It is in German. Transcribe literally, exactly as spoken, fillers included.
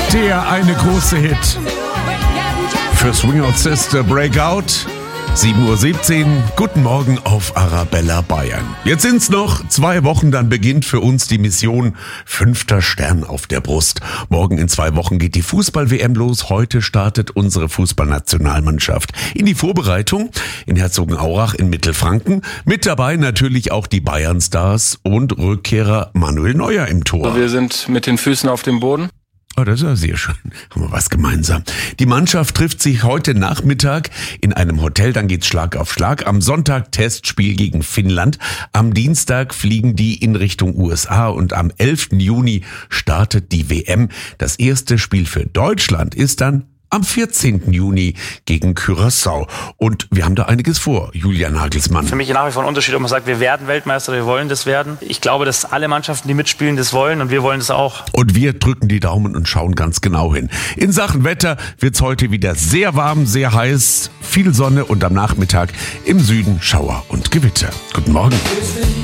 Der eine große Hit für Swing Out Sister Breakout. sieben Uhr siebzehn, guten Morgen auf Arabella Bayern. Jetzt sind's noch zwei Wochen, dann beginnt für uns die Mission Fünfter Stern auf der Brust. Morgen in zwei Wochen geht die Fußball-W M los. Heute startet unsere Fußballnationalmannschaft in die Vorbereitung in Herzogenaurach in Mittelfranken. Mit dabei natürlich auch die Bayern-Stars und Rückkehrer Manuel Neuer im Tor. Wir sind mit den Füßen auf dem Boden. Oh, das ist ja sehr schön. Haben wir was gemeinsam. Die Mannschaft trifft sich heute Nachmittag in einem Hotel, dann geht's Schlag auf Schlag. Am Sonntag Testspiel gegen Finnland. Am Dienstag fliegen die in Richtung U S A und am elften Juni startet die W M. Das erste Spiel für Deutschland ist dann am vierzehnten Juni gegen Curaçao. Und wir haben da einiges vor, Julian Nagelsmann. Für mich nach wie vor ein Unterschied, ob man sagt, wir werden Weltmeister, wir wollen das werden. Ich glaube, dass alle Mannschaften, die mitspielen, das wollen und wir wollen das auch. Und wir drücken die Daumen und schauen ganz genau hin. In Sachen Wetter wird's heute wieder sehr warm, sehr heiß, viel Sonne und am Nachmittag im Süden Schauer und Gewitter. Guten Morgen.